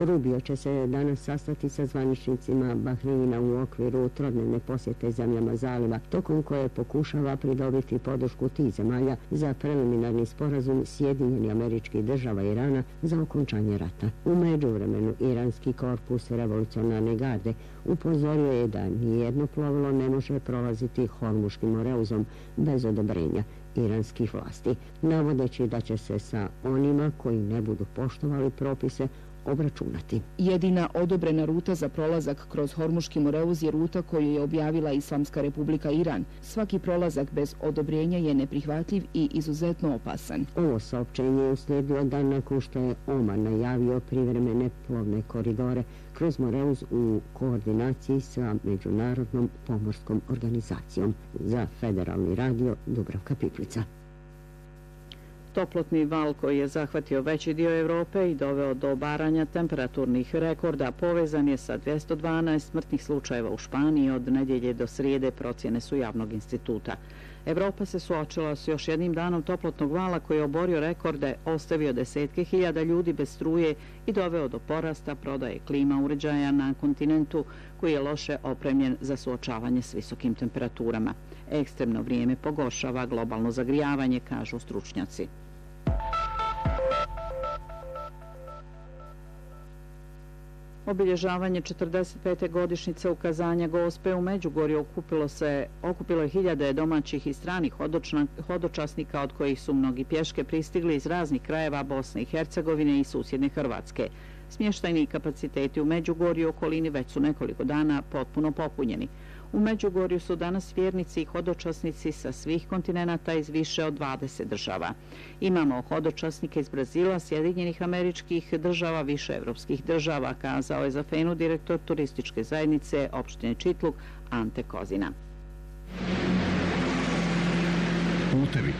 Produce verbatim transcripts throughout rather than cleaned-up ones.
Rubio će se danas sastati sa zvaničnicima Bahreina u okviru trodnevne posjete zemljama zaliva, tokom koje pokušava pridobiti podršku tih zemalja za preliminarni sporazum Sjedinjenih Američkih Država i Irana za okončanje rata. U međuvremenu Iranski korpus revolucionarne garde upozorio je da nijedno plovilo ne može prolaziti Hormuškim moreuzom bez odobrenja iranskih vlasti, navodeći da će se sa onima koji ne budu poštovali propise obračunati. Jedina odobrena ruta za prolazak kroz Hormuški moreuz je ruta koju je objavila Islamska republika Iran. Svaki prolazak bez odobrenja je neprihvatljiv i izuzetno opasan. Ovo saopćenje je uslijedilo dan nakon što je Oman najavio privremene plovne koridore kroz moreuz u koordinaciji sa Međunarodnom pomorskom organizacijom. Za Federalni radio Dubravka Piplica. Toplotni val koji je zahvatio veći dio Evrope i doveo do obaranja temperaturnih rekorda povezan je sa dvjesto dvanaest smrtnih slučajeva u Španiji od nedjelje do srijede, procjene su javnog instituta. Evropa se suočila s još jednim danom toplotnog vala koji je oborio rekorde, ostavio desetke hiljada ljudi bez struje i doveo do porasta prodaje klima uređaja na kontinentu koji je loše opremljen za suočavanje s visokim temperaturama. Ekstremno vrijeme pogoršava globalno zagrijavanje, kažu stručnjaci. Obilježavanje četrdeset pete godišnjice ukazanja Gospe u Međugorju okupilo se okupilo je hiljade domaćih i stranih hodočasnika, od kojih su mnogi pješke pristigli iz raznih krajeva Bosne i Hercegovine i susjedne Hrvatske. Smještajni kapaciteti u Međugorju i okolini već su nekoliko dana potpuno popunjeni. U Međugorju su danas vjernici i hodočasnici sa svih kontinenata iz više od dvadeset država. Imamo hodočasnike iz Brazila, Sjedinjenih Američkih Država, više evropskih država, kazao je za Fenu direktor turističke zajednice opštine Čitluk Ante Kozina. Putevi.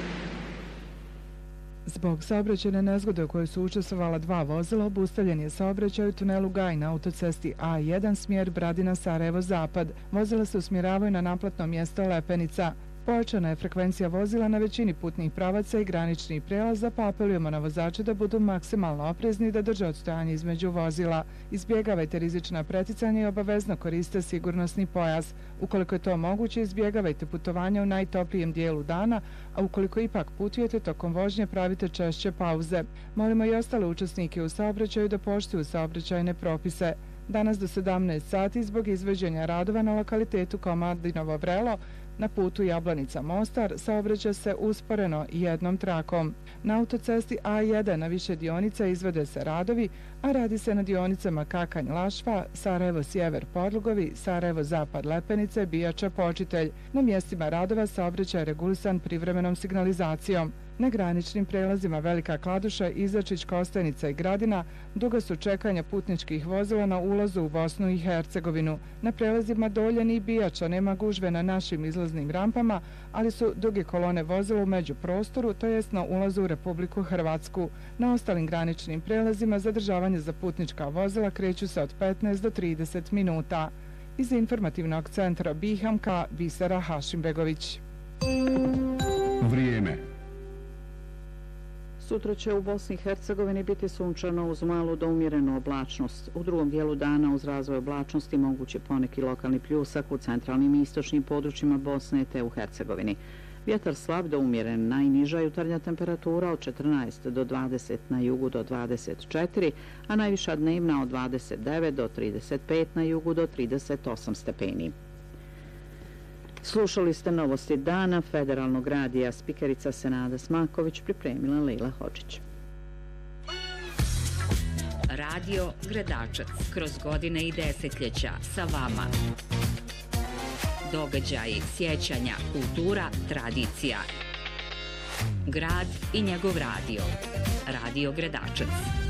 Zbog saobraćajne nezgode u kojoj su učestvovala dva vozila, obustavljen je saobraćaj u tunelu Gaj na autocesti A jedan smjer Bradina-Sarajevo-Zapad. Vozila se usmjeravaju na naplatno mjesto Lepenica. Pojačana je frekvencija vozila na većini putnih pravaca i graničnih prelaza, pa apelujemo na vozače da budu maksimalno oprezni i da drže odstojanje između vozila. Izbjegavajte rizična preticanja i obavezno koriste sigurnosni pojas. Ukoliko je to moguće, izbjegavajte putovanja u najtoplijem dijelu dana, a ukoliko ipak putujete tokom vožnje, pravite češće pauze. Molimo i ostale učesnike u saobraćaju da poštuju saobraćajne propise. Danas do sedamnaest sati zbog izvođenja radova na lokalitetu Komadinovo Vrelo na putu Jablanica-Mostar saobraća se usporeno jednom trakom. Na autocesti A jedan na više dionica izvode se radovi, a radi se na dionicama Kakanj-Lašva, Sarajevo-Sjever-Podlugovi, Sarajevo-Zapad-Lepenice, Bijača-Počitelj. Na mjestima radova saobraćaj je regulisan privremenom signalizacijom. Na graničnim prelazima Velika Kladuša, Izačić, Kostajnica i Gradina duga su čekanja putničkih vozila na ulazu u Bosnu i Hercegovinu. Na prelazima Doljan i Bijača nema gužve na našim izlaznim rampama, ali su duge kolone vozila u međuprostoru, to jest na ulazu u Republiku Hrvatsku. Na ostalim graničnim prelazima zadržavanje za putnička vozila kreću se od petnaest do trideset minuta. Iz informativnog centra Bihamka, Bisera Hašimbegović. Vrijeme. Sutra će u Bosni i Hercegovini biti sunčano uz malu do umjerenu oblačnost. U drugom dijelu dana uz razvoj oblačnosti moguće poneki lokalni pljusak u centralnim i istočnim područjima Bosne te u Hercegovini. Vjetar slab do umjeren, najniža jutarnja temperatura od četrnaest do dvadeset, na jugu do dvadeset četiri, a najviša dnevna od dvadeset devet do trideset pet, na jugu do trideset osam stepeni. Slušali ste novosti dana Federalnog radija. Spikerica Senada Smaković, pripremila Lejla Hodžić. Radio Gradačac, kroz godine i desetljeća sa vama. Događaji, sjećanja, kultura, tradicija. Grad i njegov radio. Radio Gradačac.